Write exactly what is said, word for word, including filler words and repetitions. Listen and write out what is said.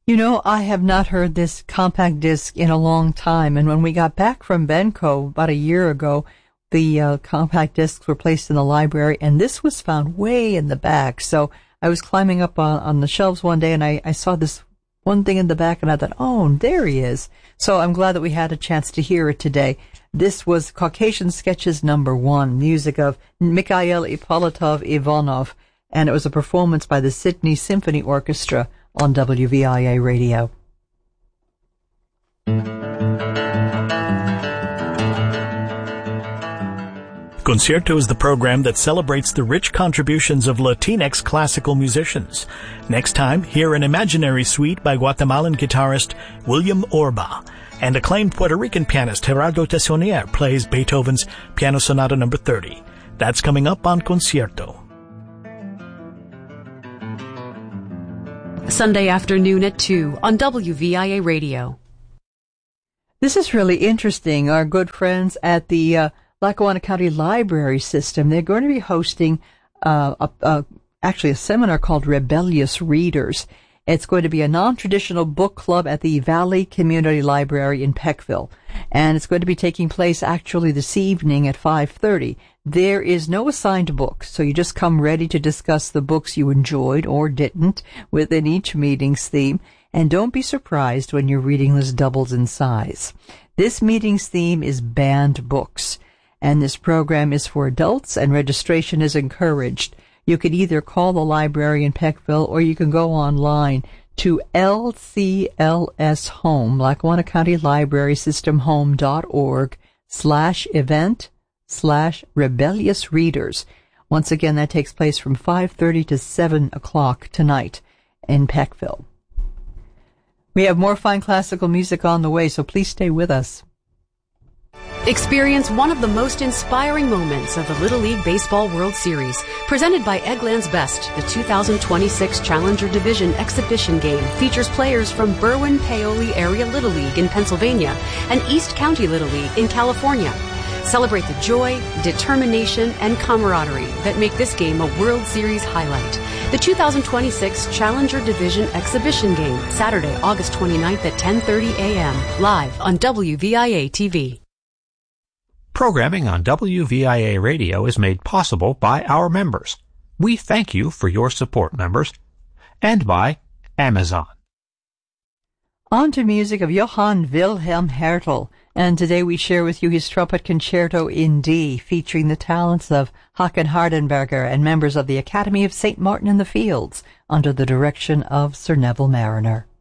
You know, I have not heard this compact disc in a long time, and when we got back from Benco about a year ago, the uh, compact discs were placed in the library, and this was found way in the back. So I was climbing up on, on the shelves one day, and I, I saw this one thing in the back, and I thought, oh, there he is. So I'm glad that we had a chance to hear it today. This was Caucasian Sketches number one, music of Mikhail Ippolitov Ivanov, and it was a performance by the Sydney Symphony Orchestra on W V I A Radio. Concierto is the program that celebrates the rich contributions of Latinx classical musicians. Next time, hear an imaginary suite by Guatemalan guitarist William Orba, and acclaimed Puerto Rican pianist Gerardo Tessonier plays Beethoven's Piano Sonata number thirty. That's coming up on Concierto. Sunday afternoon at two on W V I A Radio. This is really interesting. Our good friends at the uh, Lackawanna County Library System, they're going to be hosting uh, a, a, actually a seminar called Rebellious Readers. It's going to be a non-traditional book club at the Valley Community Library in Peckville, and it's going to be taking place actually this evening at five thirty. There is no assigned book, so you just come ready to discuss the books you enjoyed or didn't within each meeting's theme, and don't be surprised when your reading list doubles in size. This meeting's theme is banned books, and this program is for adults, and registration is encouraged. You can either call the library in Peckville, or you can go online to L C L S Home, Lackawanna County Library System Home dot org slash event slash rebellious readers. Once again, that takes place from five thirty to seven o'clock tonight in Peckville. We have more fine classical music on the way, so please stay with us. Experience one of the most inspiring moments of the Little League Baseball World Series, presented by Eggland's Best. The two thousand twenty-six Challenger Division exhibition game features players from Berwyn-Paoli Area Little League in Pennsylvania and East County Little League in California. Celebrate the joy, determination, and camaraderie that make this game a World Series highlight. The two thousand twenty-six Challenger Division exhibition game, Saturday, August twenty-ninth at ten thirty a.m., live on W V I A T V. Programming on W V I A Radio is made possible by our members. We thank you for your support, members. And by Amazon. On to music of Johann Wilhelm Hertel, and today we share with you his trumpet concerto in D, featuring the talents of Hakan Hardenberger and members of the Academy of Saint Martin in the Fields, under the direction of Sir Neville Marriner.